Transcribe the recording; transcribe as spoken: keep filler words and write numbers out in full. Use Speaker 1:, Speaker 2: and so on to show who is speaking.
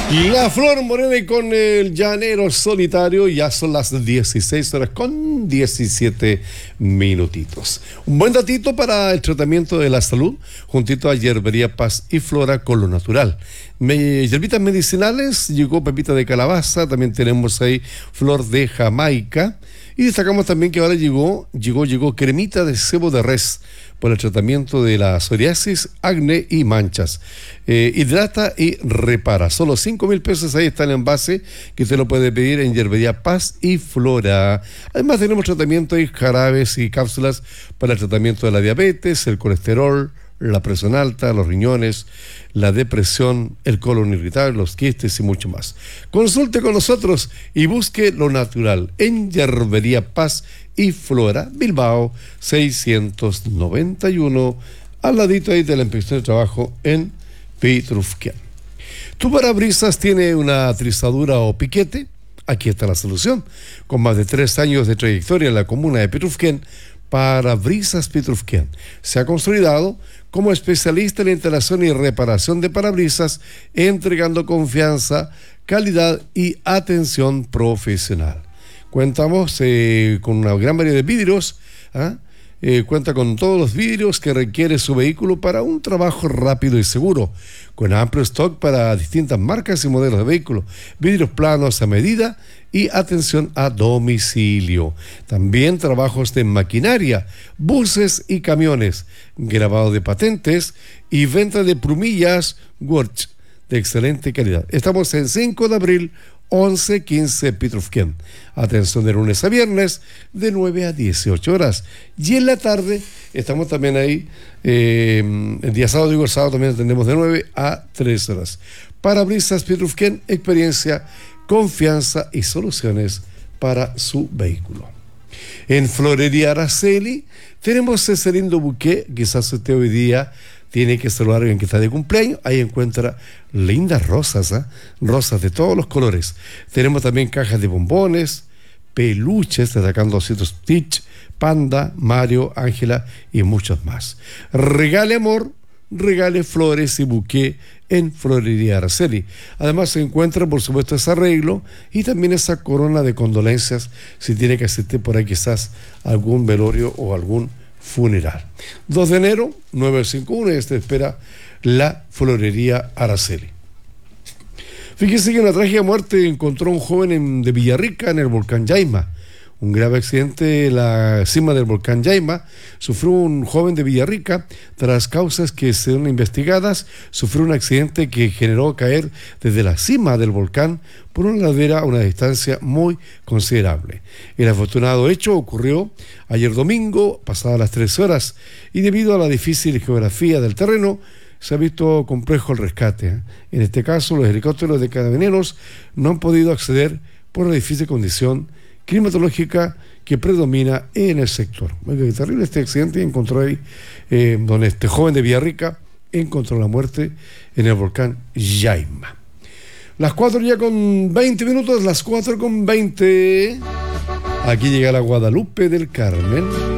Speaker 1: La Flor Morena y con el Llanero Solitario. Ya son las dieciséis horas con diecisiete minutitos. Un buen datito para el tratamiento de la salud, juntito a Yerbería Paz y Flora con lo natural. Me, hierbitas medicinales, llegó pepita de calabaza, también tenemos ahí flor de Jamaica. Y destacamos también que ahora llegó, llegó, llegó cremita de sebo de res por el tratamiento de la psoriasis, acné y manchas. Eh, hidrata y repara. Solo cinco mil pesos, ahí está el envase que usted lo puede pedir en Yerbería Paz y Flora. Además tenemos tratamiento y jarabes y cápsulas para el tratamiento de la diabetes, el colesterol, la presión alta, los riñones, la depresión, el colon irritable, los quistes y mucho más. Consulte con nosotros y busque lo natural en Yerbería Paz y Flora, Bilbao seiscientos noventa y uno, al ladito ahí de la Inspección de Trabajo en Pitrufquén. ¿Tu parabrisas tiene una trizadura o piquete? Aquí está la solución. Con más de tres años de trayectoria en la comuna de Pitrufquén, Parabrisas Pitrufquén se ha consolidado como especialista en la instalación y reparación de parabrisas, entregando confianza, calidad y atención profesional. Contamos eh, con una gran variedad de vidrios, ¿ah? Eh, cuenta con todos los vidrios que requiere su vehículo para un trabajo rápido y seguro, con amplio stock para distintas marcas y modelos de vehículos, vidrios planos a medida y atención a domicilio. También trabajos de maquinaria, buses y camiones, grabado de patentes y venta de plumillas Worch de excelente calidad. Estamos en cinco de abril, once quince Pitrufquén. Atención de lunes a viernes de nueve a dieciocho horas. Y en la tarde estamos también ahí, eh, el día sábado, digo el sábado también atendemos de nueve a tres horas. Parabrisas Pitrufquén, experiencia, confianza y soluciones para su vehículo. En Florería Araceli tenemos ese lindo buqué. Quizás usted hoy día tiene que saludar a alguien que está de cumpleaños. Ahí encuentra lindas rosas, ¿eh? Rosas de todos los colores. Tenemos también cajas de bombones, peluches, destacando ositos Stitch, Panda, Mario, Ángela y muchos más. Regale amor, regale flores y buqué en Florería Araceli. Además se encuentra, por supuesto, ese arreglo y también esa corona de condolencias si tiene que asistir por ahí quizás a algún velorio o algún funeral. dos de enero, nueve cincuenta y uno, y este espera la Florería Araceli. Fíjese que una trágica muerte encontró un joven en, de Villarrica en el volcán Yaima. Un grave accidente en la cima del volcán Yaima sufrió un joven de Villarrica. Tras causas que son investigadas, sufrió un accidente que generó caer desde la cima del volcán por una ladera a una distancia muy considerable. El afortunado hecho ocurrió ayer domingo, pasadas las tres horas, y debido a la difícil geografía del terreno, se ha visto complejo el rescate. En este caso, los helicópteros de carabineros no han podido acceder por la difícil condición climatológica que predomina en el sector. Oiga, qué terrible este accidente. Encontró ahí, eh, donde este joven de Villarrica encontró la muerte en el volcán Yaima. Las cuatro ya con veinte minutos, las cuatro con veinte. Aquí llega la Guadalupe del Carmen.